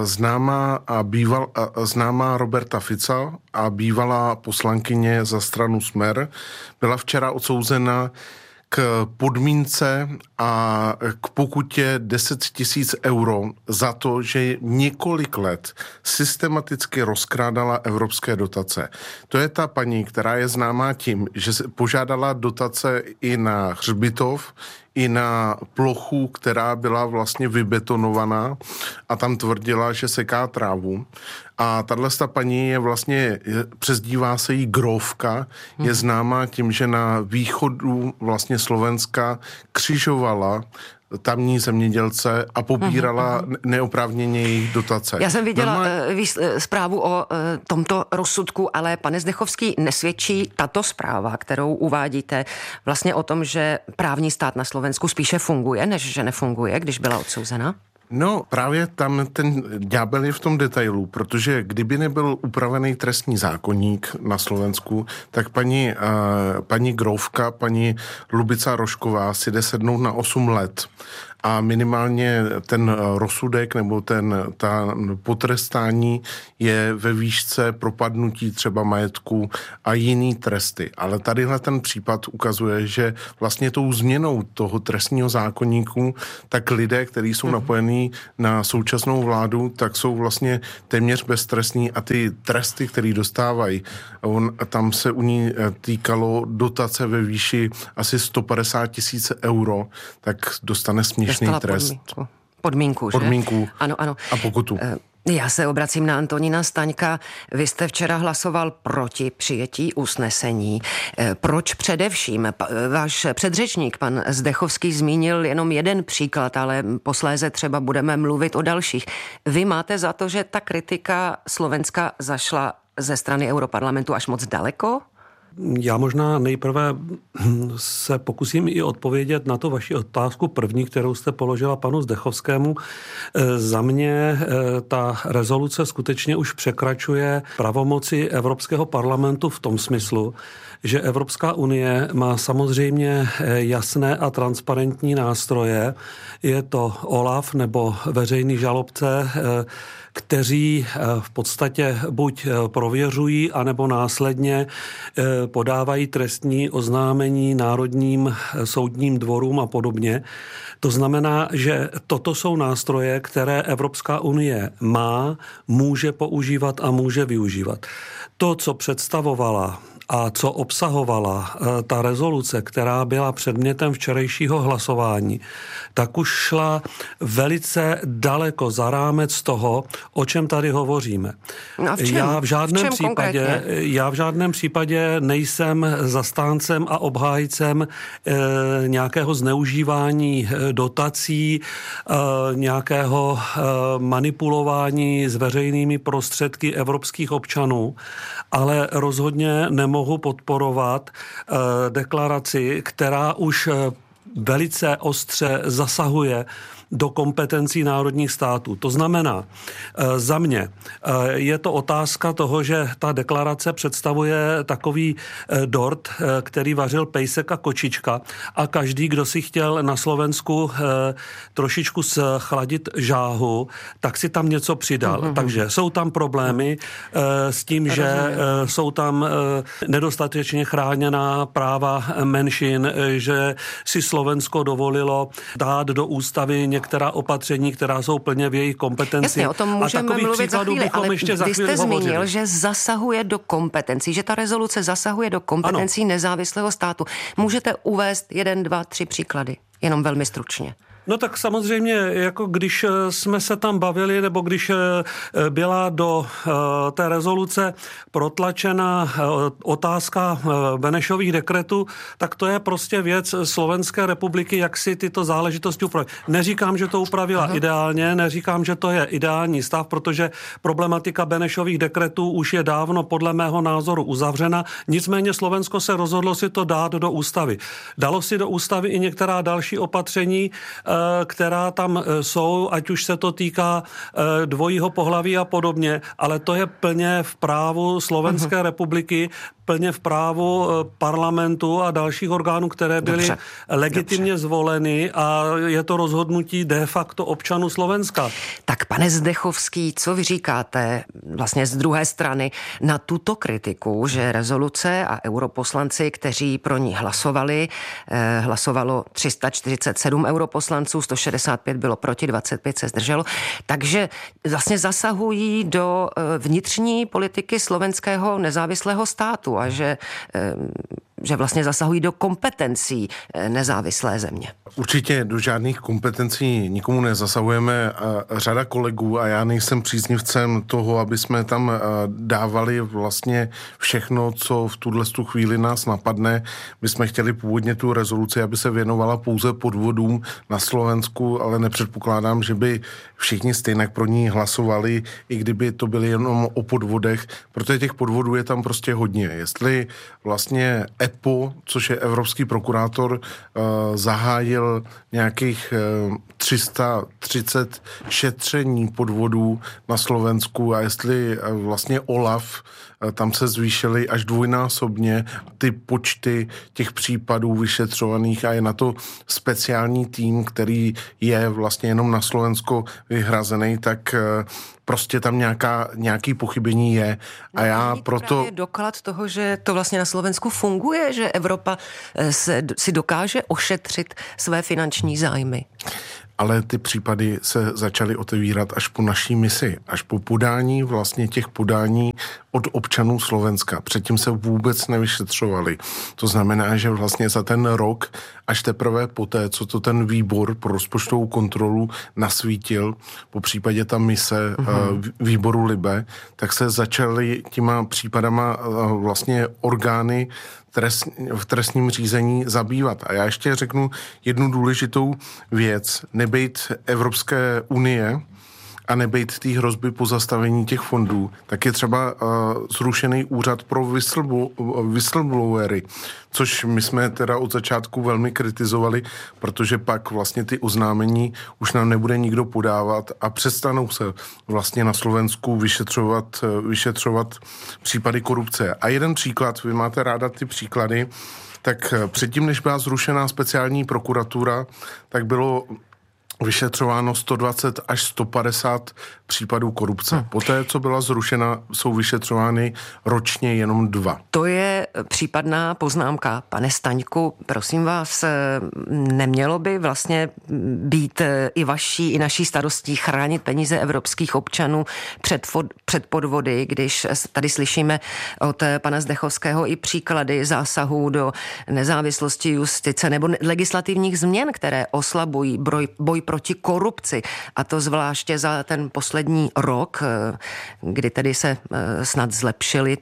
známá Roberta Fica a bývalá poslankyně za stranu Smer, byla včera odsouzena k podmínce a k pokutě 10 000 euro za to, že několik let systematicky rozkrádala evropské dotace. To je ta paní, která je známá tím, že požádala dotace i na hřbitov, i na plochu, která byla vlastně vybetonovaná a tam tvrdila, že seká trávu. A tato paní je vlastně, přezdívá se jí Grófka, je známá tím, že na východu vlastně Slovenska křižovala tamní zemědělce a pobírala neoprávněně jejich dotace. Já jsem viděla zprávu o tomto rozsudku, ale pane Zdechovský, nesvědčí tato zpráva, kterou uvádíte, vlastně o tom, že právní stát na Slovensku spíše funguje, než že nefunguje, když byla odsouzena? No, právě tam ten ďábel je v tom detailu, protože kdyby nebyl upravený trestní zákoník na Slovensku, tak paní Grófka, paní Lubica Rošková si jde sednout na 8 let. a minimálně ten rozsudek nebo ta potrestání je ve výšce propadnutí třeba majetku a jiný tresty. Ale tadyhle ten případ ukazuje, že vlastně tou změnou toho trestního zákoníku, tak lidé, kteří jsou napojení na současnou vládu, tak jsou vlastně téměř beztrestní a ty tresty, které dostávají, tam se u ní týkalo dotace ve výši asi 150 000 euro, tak dostane směšný trest. Podmínku, že? Podmínku. Ano. A pokutu. Já se obracím na Antonína Staňka. Vy jste včera hlasoval proti přijetí usnesení. Proč především? Váš předřečník, pan Zdechovský, zmínil jenom jeden příklad, ale posléze třeba budeme mluvit o dalších. Vy máte za to, že ta kritika Slovenska zašla ze strany Europarlamentu až moc daleko? Já možná nejprve se pokusím i odpovědět na tu vaši otázku první, kterou jste položila panu Zdechovskému. Za mě ta rezoluce skutečně už překračuje pravomoci Evropského parlamentu v tom smyslu, že Evropská unie má samozřejmě jasné a transparentní nástroje. Je to OLAF nebo veřejný žalobce, kteří v podstatě buď prověřují, anebo následně podávají trestní oznámení národním soudním dvorům a podobně. To znamená, že toto jsou nástroje, které Evropská unie má, může používat a může využívat. To, co představovala a co obsahovala ta rezoluce, která byla předmětem včerejšího hlasování, tak už šla velice daleko za rámec toho, o čem tady hovoříme. No Já v žádném případě nejsem zastáncem a obhájcem nějakého zneužívání dotací, nějakého manipulování s veřejnými prostředky evropských občanů, ale rozhodně nemohu podporovat deklaraci, která už velice ostře zasahuje do kompetencí národních států. To znamená, za mě je to otázka toho, že ta deklarace představuje takový dort, který vařil pejsek a kočička a každý, kdo si chtěl na Slovensku trošičku schladit žáhu, tak si tam něco přidal. Takže jsou tam problémy s tím, že jsou tam nedostatečně chráněná práva menšin, že si Slovensko dovolilo dát do ústavy některá opatření, která jsou plně v jejich kompetenci. Jasně, o tom můžeme mluvit za chvíli, ale vy jste zmínil, že zasahuje do kompetencí, že ta rezoluce zasahuje do kompetencí nezávislého státu. Můžete uvést 1, 2, 3 příklady, jenom velmi stručně. No tak samozřejmě, jako když jsme se tam bavili, nebo když byla do té rezoluce protlačena otázka Benešových dekretů, tak to je prostě věc Slovenské republiky, jak si tyto záležitosti upravit. Neříkám, že to upravila ideálně, neříkám, že to je ideální stav, protože problematika Benešových dekretů už je dávno podle mého názoru uzavřena, nicméně Slovensko se rozhodlo si to dát do ústavy. Dalo si do ústavy i některá další opatření, která tam jsou, ať už se to týká dvojího pohlaví a podobně, ale to je plně v právu Slovenské republiky, plně v právu parlamentu a dalších orgánů, které byly legitimně zvoleny a je to rozhodnutí de facto občanů Slovenska. Tak pane Zdechovský, co vy říkáte vlastně z druhé strany na tuto kritiku, že rezoluce a europoslanci, kteří pro ní hlasovali, hlasovalo 347 europoslanců, 165 bylo proti, 25 se zdrželo, takže vlastně zasahují do vnitřní politiky slovenského nezávislého státu a že vlastně zasahují do kompetencí nezávislé země. Určitě do žádných kompetencí nikomu nezasahujeme. Řada kolegů a já nejsem příznivcem toho, aby jsme tam dávali vlastně všechno, co v tuhle chvíli nás napadne. My jsme chtěli původně tu rezoluci, aby se věnovala pouze podvodům na Slovensku, ale nepředpokládám, že by všichni stejně pro ní hlasovali, i kdyby to byly jenom o podvodech, protože těch podvodů je tam prostě hodně. Jestli vlastně EPO, což je evropský prokurátor, zahájil nějakých 330 šetření podvodů na Slovensku a jestli vlastně OLAF, tam se zvýšily až dvojnásobně ty počty těch případů vyšetřovaných a je na to speciální tým, který je vlastně jenom na Slovensko vyhrazený, tak prostě tam nějaký pochybení je. A já proto... Je doklad toho, že to vlastně na Slovensku funguje, že Evropa si dokáže ošetřit své finanční zájmy. Ale ty případy se začaly otevírat až po naší misi, až po podání vlastně těch podání od občanů Slovenska. Předtím se vůbec nevyšetřovali. To znamená, že vlastně za ten rok, až teprve poté, co to ten výbor pro rozpočtovou kontrolu nasvítil, po případě ta mise výboru Libe, tak se začaly těma případama vlastně orgány v trestním řízení zabývat. A já ještě řeknu jednu důležitou věc. Nebejt Evropské unie a nebejt té hrozby pozastavení těch fondů, tak je třeba zrušený úřad pro whistleblowery, což my jsme teda od začátku velmi kritizovali, protože pak vlastně ty oznámení už nám nebude nikdo podávat a přestanou se vlastně na Slovensku vyšetřovat případy korupce. A jeden příklad, vy máte ráda ty příklady, tak předtím, než byla zrušená speciální prokuratura, tak bylo vyšetřováno 120 až 150 případů korupce. Poté, co byla zrušena, jsou vyšetřovány ročně jenom 2. To je případná poznámka. Pane Staňku, prosím vás, nemělo by vlastně být i vaší, i naší starostí chránit peníze evropských občanů před podvody, když tady slyšíme od pana Zdechovského i příklady zásahů do nezávislosti justice nebo legislativních změn, které oslabují boj proti korupci, a to zvláště za ten poslední rok, kdy tedy se snad zlepšily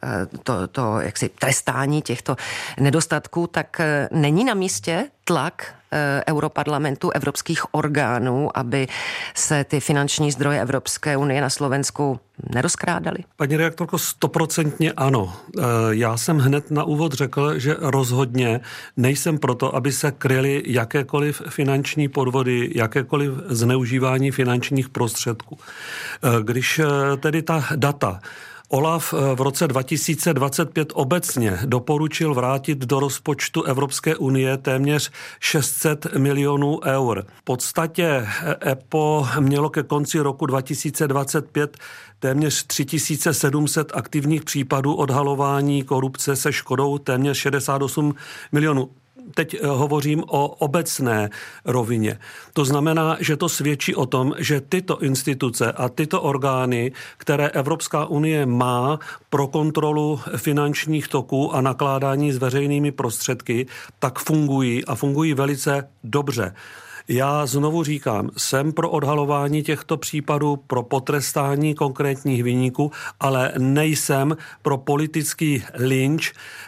to jaksi trestání těchto nedostatků, tak není na místě tlak Europarlamentu, evropských orgánů, aby se ty finanční zdroje Evropské unie na Slovensku nerozkrádaly? Paní redaktorko, 100% ano. Já jsem hned na úvod řekl, že rozhodně nejsem proto, aby se kryly jakékoliv finanční podvody, jakékoliv zneužívání finančních prostředků. Když tedy ta data OLAF v roce 2025 obecně doporučil vrátit do rozpočtu Evropské unie téměř 600 milionů eur. V podstatě EPO mělo ke konci roku 2025 téměř 3700 aktivních případů odhalování korupce se škodou téměř 68 milionů. Teď hovořím o obecné rovině. To znamená, že to svědčí o tom, že tyto instituce a tyto orgány, které Evropská unie má pro kontrolu finančních toků a nakládání s veřejnými prostředky, tak fungují a fungují velice dobře. Já znovu říkám, jsem pro odhalování těchto případů, pro potrestání konkrétních viníků, ale nejsem pro politický lynč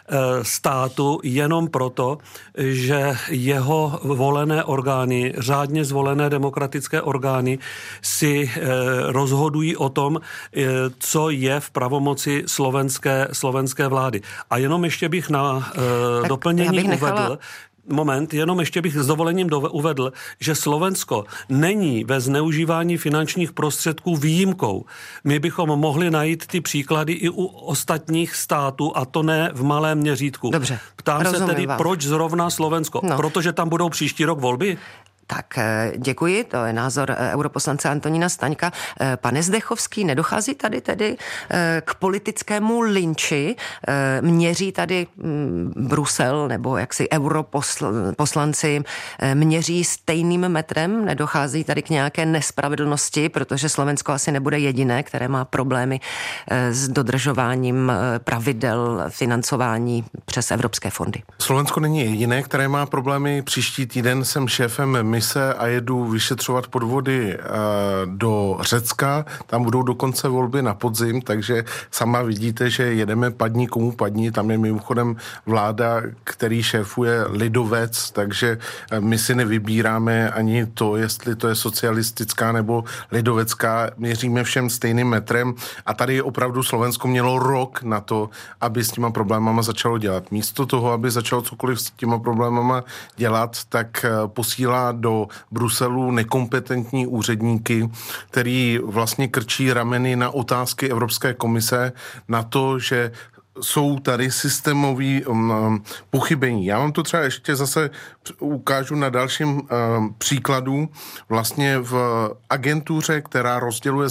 státu jenom proto, že jeho volené orgány, řádně zvolené demokratické orgány si rozhodují o tom, co je v pravomoci slovenské vlády. A jenom ještě bych na doplnění uvedl, jenom ještě bych s dovolením uvedl, že Slovensko není ve zneužívání finančních prostředků výjimkou. My bychom mohli najít ty příklady i u ostatních států, a to ne v malém měřítku. Dobře, ptám se tedy, proč zrovna Slovensko? No. Protože tam budou příští rok volby? Tak děkuji, to je názor europoslance Antonína Staňka. Pane Zdechovský, nedochází tady tedy k politickému lynči? Měří tady Brusel nebo jaksi europoslanci měří stejným metrem? Nedochází tady k nějaké nespravedlnosti, protože Slovensko asi nebude jediné, které má problémy s dodržováním pravidel financování přes evropské fondy? Slovensko není jediné, které má problémy. Příští týden jsem šéfem mise a jedu vyšetřovat podvody do Řecka. Tam budou dokonce volby na podzim, takže sama vidíte, že jedeme padni komu padni. Tam je mimochodem vláda, který šéfuje lidovec, takže my si nevybíráme ani to, jestli to je socialistická nebo lidovecká. Měříme všem stejným metrem a tady opravdu Slovensko mělo rok na to, aby s těma problémama začalo dělat. Místo toho, aby začalo cokoliv s těma problémama dělat, tak posílá do Bruselu nekompetentní úředníky, který vlastně krčí rameny na otázky Evropské komise, na to, že jsou tady systémové pochybení. Já vám to třeba ještě zase ukážu na dalším příkladu. Vlastně v agentuře, která rozděluje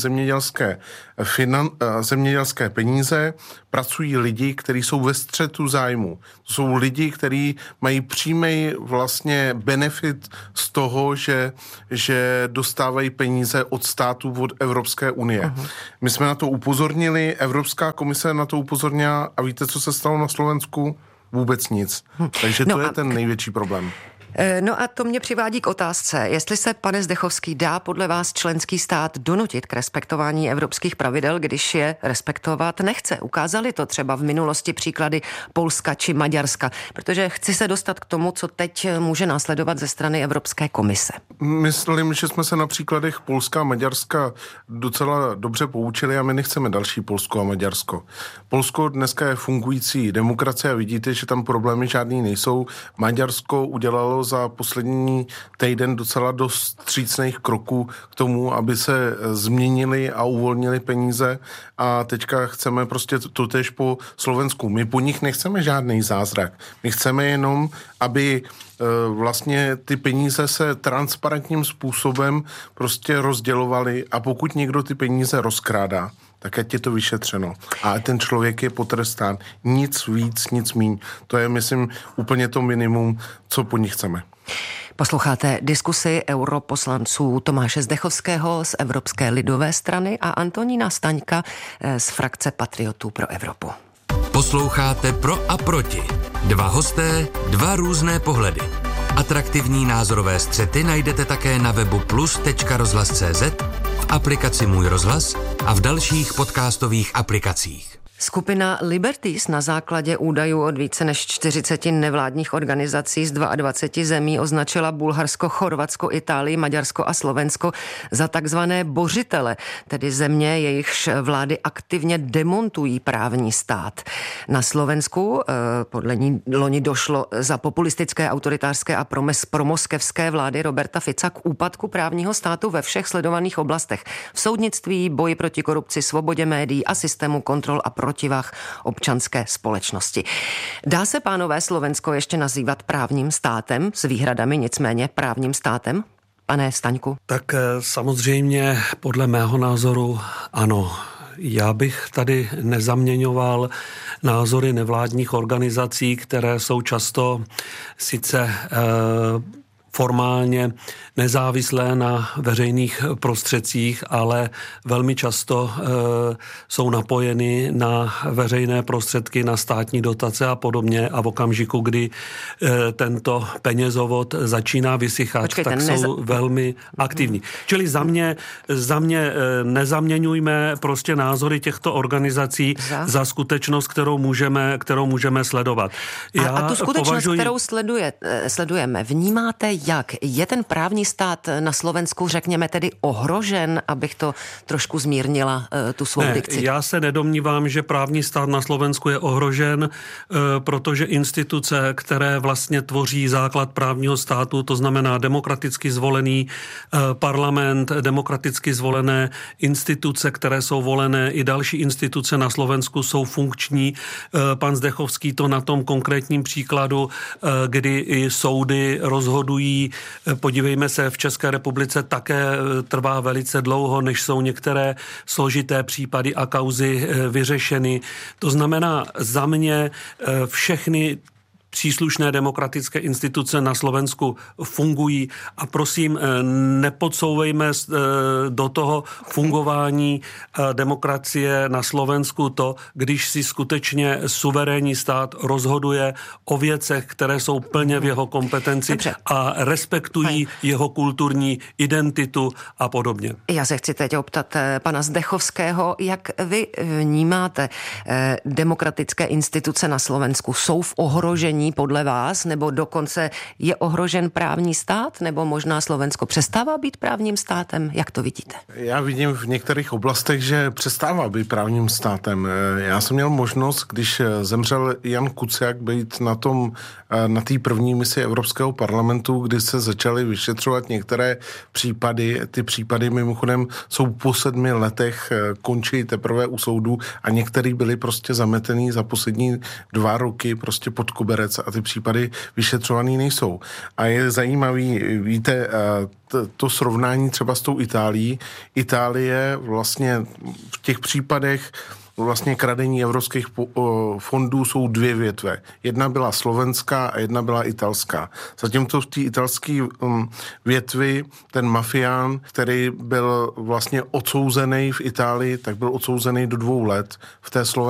zemědělské peníze, pracují lidi, kteří jsou ve střetu zájmu. To jsou lidi, kteří mají přímý vlastně benefit z toho, že dostávají peníze od států, od Evropské unie. Uh-huh. My jsme na to upozornili, Evropská komise na to upozornila a víte, co se stalo na Slovensku? Vůbec nic. Takže to je ten největší problém. No a to mě přivádí k otázce, jestli se, pane Zdechovský, dá podle vás členský stát donutit k respektování evropských pravidel, když je respektovat nechce. Ukázali to třeba v minulosti příklady Polska či Maďarska, protože chci se dostat k tomu, co teď může následovat ze strany Evropské komise. Myslím, že jsme se na příkladech Polska a Maďarska docela dobře poučili a my nechceme další Polsko a Maďarsko. Polsko dneska je fungující demokracie a vidíte, že tam problémy žádný nejsou. Maďarsko udělalo za poslední týden docela dost vstřícných kroků k tomu, aby se změnili a uvolnili peníze a teďka chceme prostě totéž po Slovensku. My po nich nechceme žádný zázrak. My chceme jenom, aby vlastně ty peníze se transparentním způsobem prostě rozdělovaly a pokud někdo ty peníze rozkrádá, tak ať je to vyšetřeno. A ten člověk je potrestán. Nic víc, nic míň. To je, myslím, úplně to minimum, co po nich chceme. Posloucháte diskusi europoslanců Tomáše Zdechovského z Evropské lidové strany a Antonína Staňka z frakce Patriotů pro Evropu. Posloucháte Pro a proti. Dva hosté, dva různé pohledy. Atraktivní názorové střety najdete také na webu plus.rozhlas.cz, v aplikaci Můj rozhlas a v dalších podcastových aplikacích. Skupina Liberties na základě údajů od více než 40 nevládních organizací z 22 zemí označila Bulharsko, Chorvatsko, Itálii, Maďarsko a Slovensko za takzvané bořitele, tedy země, jejichž vlády aktivně demontují právní stát. Na Slovensku podle ní loni došlo za populistické, autoritářské a promoskevské vlády Roberta Fica k úpadku právního státu ve všech sledovaných oblastech. V soudnictví, boji proti korupci, svobodě médií a systému kontrol a protivách občanské společnosti. Dá se, pánové, Slovensko ještě nazývat právním státem, s výhradami nicméně právním státem? Pane Staňku? Tak samozřejmě podle mého názoru ano. Já bych tady nezaměňoval názory nevládních organizací, které jsou často sice formálně nezávislé na veřejných prostředcích, ale velmi často jsou napojeny na veřejné prostředky, na státní dotace a podobně a v okamžiku, kdy tento penězovod začíná vysychat, tak jsou velmi aktivní. Čili za mě nezaměňujme prostě názory těchto organizací za skutečnost, kterou můžeme sledovat. A tu skutečnost, kterou sledujeme, vnímáte jak? Je ten právní stát na Slovensku, řekněme, tedy ohrožen, abych to trošku zmírnila, tu svou dikci? Já se nedomnívám, že právní stát na Slovensku je ohrožen, protože instituce, které vlastně tvoří základ právního státu, to znamená demokraticky zvolený parlament, demokraticky zvolené instituce, které jsou volené, i další instituce na Slovensku jsou funkční. Pan Zdechovský to na tom konkrétním příkladu, kdy i soudy rozhodují. Podívejme se, v České republice také trvá velice dlouho, než jsou některé složité případy a kauzy vyřešeny. To znamená, za mě všechny příslušné demokratické instituce na Slovensku fungují a prosím, nepodsouvejme do toho fungování demokracie na Slovensku to, když si skutečně suverénní stát rozhoduje o věcech, které jsou plně v jeho kompetenci. Dobře. A respektují jeho kulturní identitu a podobně. Já se chci teď optat pana Zdechovského, jak vy vnímáte demokratické instituce na Slovensku? Jsou v ohrožení podle vás, nebo dokonce je ohrožen právní stát, nebo možná Slovensko přestává být právním státem? Jak to vidíte? Já vidím v některých oblastech, že přestává být právním státem. Já jsem měl možnost, když zemřel Jan Kuciak, být na té první misi Evropského parlamentu, kdy se začaly vyšetřovat některé případy. Ty případy mimochodem jsou po 7 letech, končí teprve u soudu a některý byli prostě zametený za poslední 2 roky prostě pod koberec a ty případy vyšetřovaný nejsou. A je zajímavý, víte, to srovnání třeba s tou Itálií. Itálie vlastně v těch případech vlastně kradení evropských fondů jsou 2 větve. Jedna byla slovenská a jedna byla italská. Zatímco v té italské větvi ten mafián, který byl vlastně odsouzený v Itálii, tak byl odsouzený do 2 let. V té